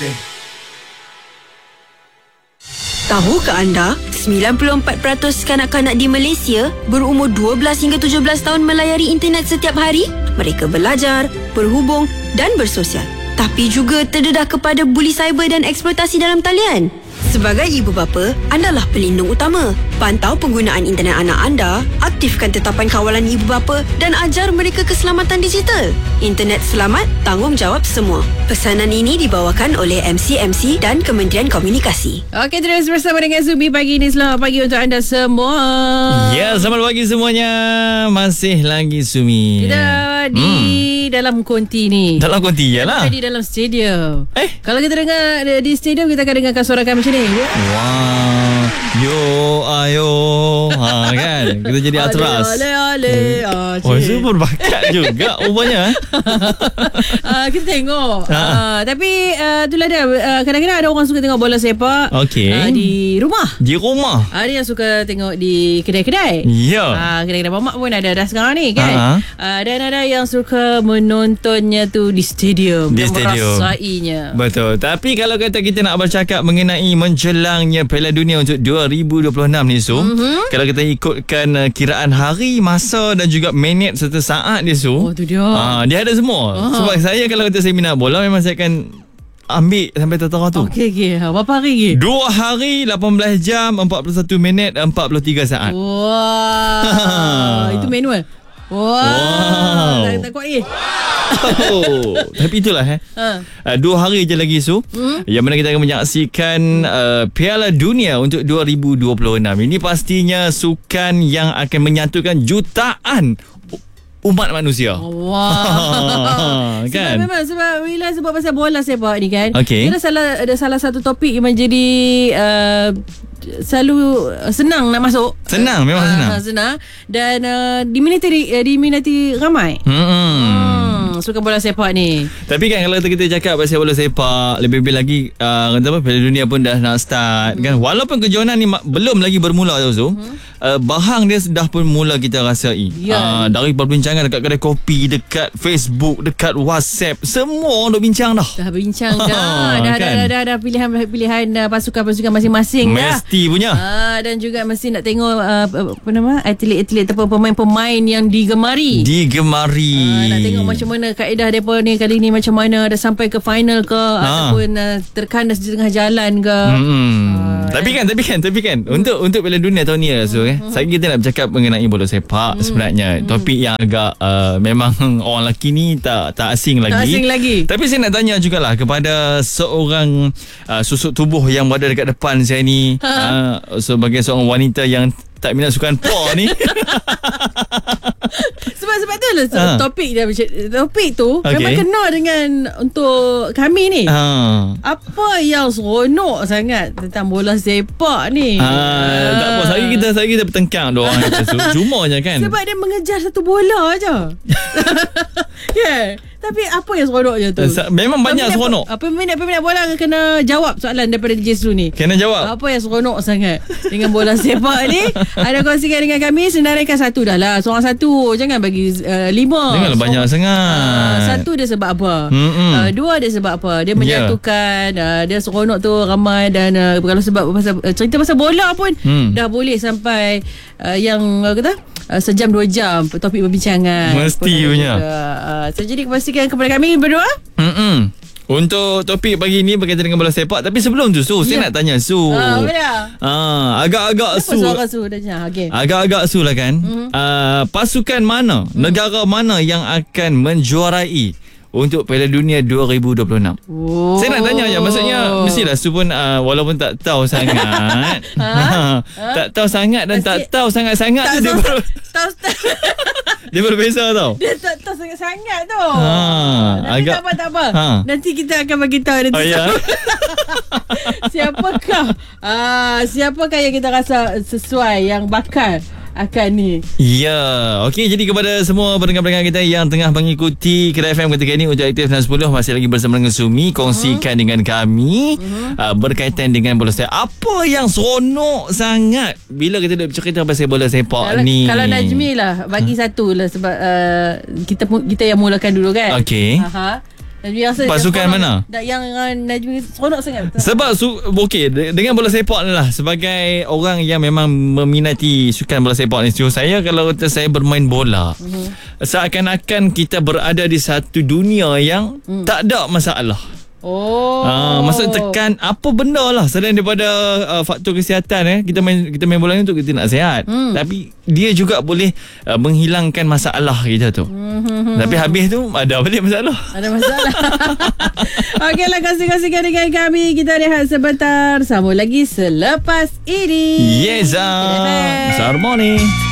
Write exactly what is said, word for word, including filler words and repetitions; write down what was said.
Tahukah anda, sembilan puluh empat peratus kanak-kanak di Malaysia berumur dua belas hingga tujuh belas tahun melayari internet setiap hari? Mereka belajar, berhubung dan bersosial. Tapi juga terdedah kepada buli cyber dan eksploitasi dalam talian. Sebagai ibu bapa, andalah pelindung utama. Pantau penggunaan internet anak anda, aktifkan tetapan kawalan ibu bapa dan ajar mereka keselamatan digital. Internet selamat, tanggungjawab semua. Pesanan ini dibawakan oleh M C M C dan Kementerian Komunikasi. Okey, terus bersama dengan Zumi pagi ini. Selamat pagi untuk anda semua. Ya, selamat pagi semuanya. Masih lagi Sumi. Kita di hmm. dalam konti ni. Dalam konti, yalah. Kita di dalam stadium. Eh? Kalau kita dengar di stadium, kita akan dengarkan suara kami macam ni. Wah, yo ayo, ha kan, kita jadi atras. Ale ale ale. Oh, itu berbakat juga rupanya. uh, kita tengok. Uh, tapi uh, itulah dia. Uh, kadang-kadang ada orang suka tengok bola sepak. Okey. Uh, di rumah. Di rumah. Ada yang suka tengok di kedai-kedai. Ya. Uh, kedai-kedai mamak pun ada dah sekarang ni kan. Uh-huh. Uh, dan ada yang suka menontonnya tu di stadium. Di stadium. Merasainya. Betul. Tapi kalau kata kita nak bercakap mengenai menjelangnya Piala Dunia untuk dua ribu dua puluh enam ni Su, mm-hmm. kalau kita ikutkan uh, kiraan hari, masa dan juga minit serta saat dia Su, oh tu dia uh, dia ada semua. uh. Sebab saya kalau kata saya minat bola, memang saya akan ambil sampai tengah tu. Okey okey. Berapa hari lagi? Dua hari, lapan belas jam, empat puluh satu minit, empat puluh tiga saat. Wah. Itu manual. Wah. Wow. Tak, tak kuat eh. Oh, tapi itulah eh. Ha. Uh, dua hari je lagi Su, hmm? yang mana kita akan menyaksikan uh, Piala Dunia untuk dua ribu dua puluh enam. Ini pastinya sukan yang akan menyatukan jutaan umat manusia. Wah. Kan? Sebab memang sebab bila sebab pasal bola sepak ni kan. Okay. Dia salah ada salah satu topik yang menjadi uh, selalu senang nak masuk. Senang, memang uh, senang. Senang dan uh, diminati uh, diminati ramai. Hmm. hmm. Sukan bola sepak ni. Tapi kan kalau kita cakap pasal bola sepak, lebih-lebih lagi uh, kata apa, Piala Dunia pun dah nak start, hmm. kan. Walaupun kejohanan ni ma- belum lagi bermula tu Su, hmm. uh, bahang dia dah pun mula kita rasai. Ya. Uh, dari perbincangan dekat kedai kopi, dekat Facebook, dekat WhatsApp, semua orang duk bincang dah. Dah bincang dah. dah, kan? dah, dah, dah, dah pilihan-pilihan uh, pasukan-pasukan masing-masing dah. Mesti punya. Uh, dan juga mesti nak tengok uh, apa nama atlet-atlet ataupun pemain-pemain yang digemari. Digemari. Uh, nak tengok macam mana kaedah mereka ni kali ni, macam mana dah sampai ke final ke, ha. ataupun uh, terkandas di tengah jalan ke. Hmm. Uh, tapi kan tapi kan tapi kan hmm. untuk untuk Piala Dunia tahun ni so, eh, hmm. saya kita nak bercakap mengenai bola sepak. hmm. Sebenarnya hmm. topik yang agak uh, memang orang lelaki ni tak tak asing lagi. Tak asing lagi. Tapi saya nak tanya jugalah kepada seorang uh, susuk tubuh yang berada dekat depan saya ni, ha. uh, sebagai seorang wanita yang tak minat sukan por ni. Sebab sebab tu lah so, ha. topik dia topik tu okay. memang kena dengan untuk kami ni. Ha. Apa yang seronok sangat tentang bola sepak ni? Ha, ha. Tak apa, sehari kita sehari kita bertengkang doang cuma je kan. Sebab dia mengejar satu bola aja. Yeah. Tapi apa yang seronoknya tu? Memang banyak seronok. Apa peminat-peminat bola kena jawab soalan daripada D J Sru ni. Kena jawab. Apa yang seronok sangat dengan bola sepak ni? Ada kongsikan dengan kami. Senaraikan satu dah lah. Seorang satu. Jangan bagi uh, lima. Janganlah banyak so, sangat. Uh, satu dia sebab apa? Uh, dua dia sebab apa? Dia menyatukan. Yeah. Uh, dia seronok tu ramai. Dan uh, kalau sebab pasal, uh, cerita pasal bola pun hmm. dah boleh sampai uh, yang uh, kata uh, sejam dua jam topik perbincangan. Mesti punya. Uh, so, jadi pastikan kepada kami berdua. Mm-mm. Untuk topik pagi ni berkaitan dengan bola sepak. Tapi sebelum tu Su, yeah. saya nak tanya Su. Ah, uh, agak-agak Kenapa Su. Suara Su dah okay. Agak-agak Su lah kan. Mm-hmm. Uh, pasukan mana, mm. negara mana yang akan menjuarai untuk Piala Dunia dua ribu dua puluh enam? Oh. Saya nak tanya je, maksudnya mestilah Su pun uh, walaupun tak tahu sangat. ha? Ha? Tak tahu sangat dan Mesti... tak tahu sangat-sangat tak tu dia baru tahu dia berbeza tau. Dia tak tahu sangat-sangat tu. Ha, nanti agak, tak apa tak apa. Ha. Nanti kita akan bagi tahu nanti. Oh, ya? Siapakah uh, siapakah yang kita rasa sesuai, yang bakal akan ni. Ya, okey, jadi kepada semua pendengar-pendengar kita yang tengah mengikuti Kedai F M ketika ini untuk Aktif enam sepuluh, masih lagi bersama dengan Sumi, kongsikan uh-huh. dengan kami uh-huh. uh, berkaitan dengan bola sepak. Apa yang seronok sangat bila kita duk bercerita pasal bola sepak kalau, ni? Kalau Najmi lah bagi huh? satu lah sebab uh, kita kita yang mulakan dulu kan. Okey. Aha. Biasa pasukan mana? Da, yang uh, Najmi seronok sangat. Sebab su- okey, dengan bola sepak ni lah, sebagai orang yang memang meminati sukan bola sepak ni, saya kalau kata saya bermain bola, uh-huh. seakan-akan kita berada di satu dunia yang hmm. tak ada masalah. Oh. Ah, maksud tekan apa benda lah selain daripada uh, faktor kesihatan eh. Kita main kita main bola ni untuk kita nak sihat. Hmm. Tapi dia juga boleh uh, menghilangkan masalah kita tu. Hmm. Tapi habis tu ada balik masalah. Ada masalah. Okeylah, kongsi-kongsikan dengan kami. Kita rehat sebentar. Sambung lagi selepas ini. Yes, ah. Selamat morning.